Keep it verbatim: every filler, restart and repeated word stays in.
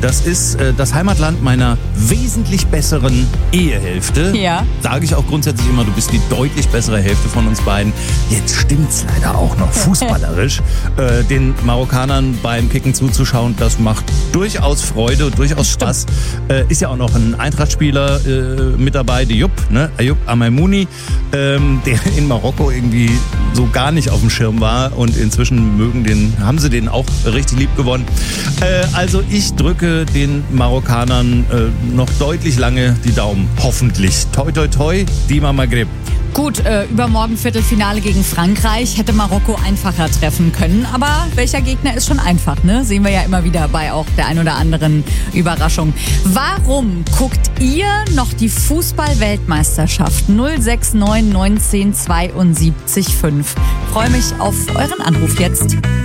Das ist äh, das Heimatland meiner wesentlich besseren Ehehälfte. Ja. Sage ich auch grundsätzlich immer, du bist die deutlich bessere Hälfte von uns beiden. Jetzt stimmt's leider auch noch fußballerisch. äh, den Marokkanern beim Kicken zuzuschauen, das macht durchaus Freude, durchaus Spaß. Äh, ist ja auch noch ein Eintracht-Spieler äh, mit dabei, Diop, ne? Ayoub Amaimouni, ähm, der in Marokko irgendwie so gar nicht auf dem Schirm war und inzwischen mögen den, haben sie den auch richtig lieb gewonnen. Äh, also ich drücke den Marokkanern äh, noch deutlich lange die Daumen. Hoffentlich. Toi, toi, toi, Dima Maghreb. Gut, äh, übermorgen Viertelfinale gegen Frankreich. Hätte Marokko einfacher treffen können. Aber welcher Gegner ist schon einfach, ne? Sehen wir ja immer wieder bei auch der ein oder anderen Überraschung. Warum guckt ihr noch die Fußball-Weltmeisterschaft? null sechs neun neunzehn zweiundsiebzig fünf. Freue mich auf euren Anruf jetzt.